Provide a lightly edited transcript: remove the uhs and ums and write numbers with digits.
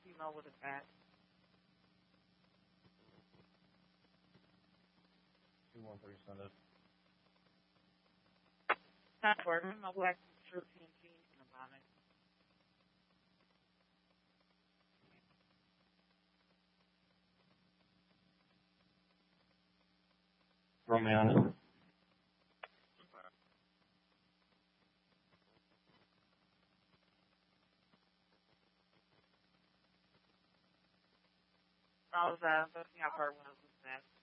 female with a bat. 213 Sunday. Time for it. My black shirt, pink jeans, and a bonnet. Throw me on it. I was looking out for it when I was with that.